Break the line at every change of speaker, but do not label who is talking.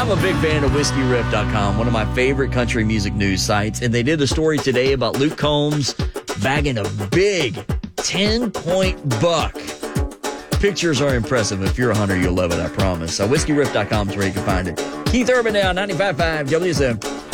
I'm a big fan of WhiskeyRiff.com, one of my favorite country music news sites, and they did a story today about Luke Combs bagging a big 10-point buck. Pictures are impressive. If you're a hunter, you'll love it, I promise. So WhiskeyRiff.com is where you can find it. Keith Urban now, 95.5 WSM.